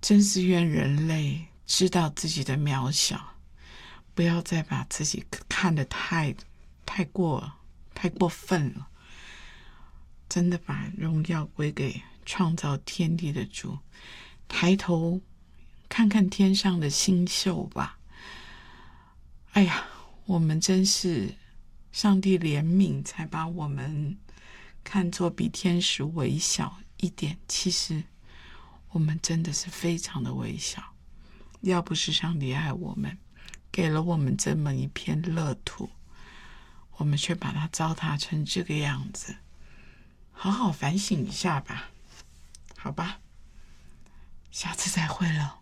真是愿人类知道自己的渺小，不要再把自己看得太过分了，真的把荣耀归给创造天地的主。抬头看看天上的星宿吧。哎呀，我们真是上帝怜悯，才把我们看作比天使微小一点。其实我们真的是非常的微小，要不是上帝爱我们，给了我们这么一片乐土，我们却把它糟蹋成这个样子。好好反省一下吧，好吧，下次再会了。